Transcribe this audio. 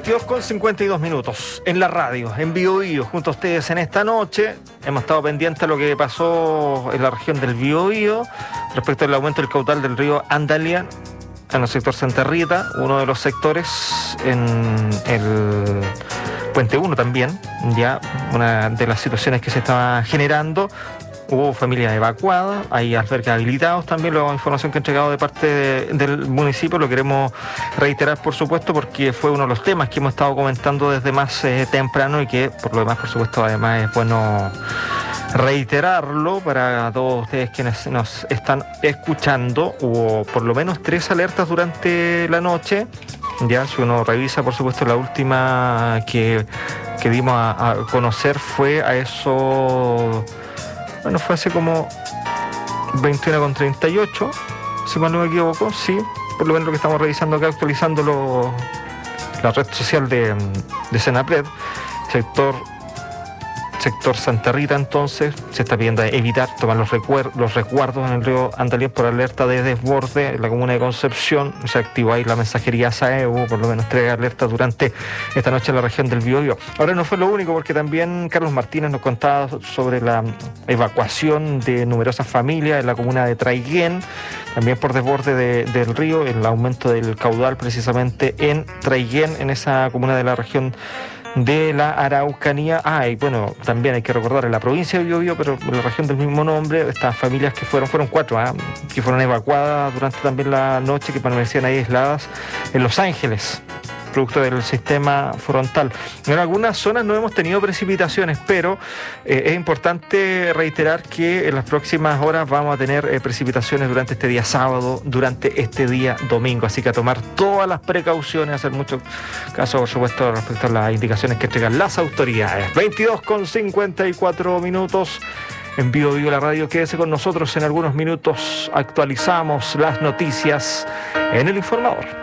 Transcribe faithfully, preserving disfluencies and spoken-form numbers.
veintidós con cincuenta y dos minutos en la radio, en Biobío, junto a ustedes en esta noche. Hemos estado pendientes de lo que pasó en la región del Biobío respecto al aumento del caudal del río Andalián en el sector Santa Rita, uno de los sectores en el Puente uno también, ya una de las situaciones que se estaba generando. Hubo familias evacuadas, hay albergues habilitados también, la información que ha entregado de parte de, del municipio, lo queremos reiterar por supuesto porque fue uno de los temas que hemos estado comentando desde más eh, temprano y que por lo demás por supuesto además es bueno reiterarlo para todos ustedes quienes nos están escuchando. Hubo por lo menos tres alertas durante la noche, ya si uno revisa por supuesto la última que, que dimos a, a conocer fue a eso... Bueno, fue hace como veintiuno con treinta y ocho, si mal no me equivoco, sí, por lo menos lo que estamos revisando acá, actualizando lo, la red social de, de Senapred, sector, sector Santa Rita. Entonces se está pidiendo evitar tomar los, recuer, los resguardos en el río Andalián por alerta de desborde en la comuna de Concepción. Se activó ahí la mensajería S A E, hubo por lo menos tres alertas durante esta noche en la región del Biobío. Ahora no fue lo único, porque también Carlos Martínez nos contaba sobre la evacuación de numerosas familias en la comuna de Traiguén, también por desborde de, del río, el aumento del caudal precisamente en Traiguén, en esa comuna de la región de la Araucanía. Ah, y bueno, también hay que recordar en la provincia de Biobío, pero en la región del mismo nombre, estas familias que fueron, fueron cuatro, ¿eh? que fueron evacuadas durante también la noche, que permanecían ahí aisladas en Los Ángeles, producto del sistema frontal. En algunas zonas no hemos tenido precipitaciones, pero eh, es importante reiterar que en las próximas horas vamos a tener eh, precipitaciones durante este día sábado, durante este día domingo, así que a tomar todas las precauciones, hacer mucho caso por supuesto respecto a las indicaciones que entregan las autoridades. veintidós con cincuenta y cuatro minutos en Biobío la radio. Quédese con nosotros, en algunos minutos actualizamos las noticias en El Informador.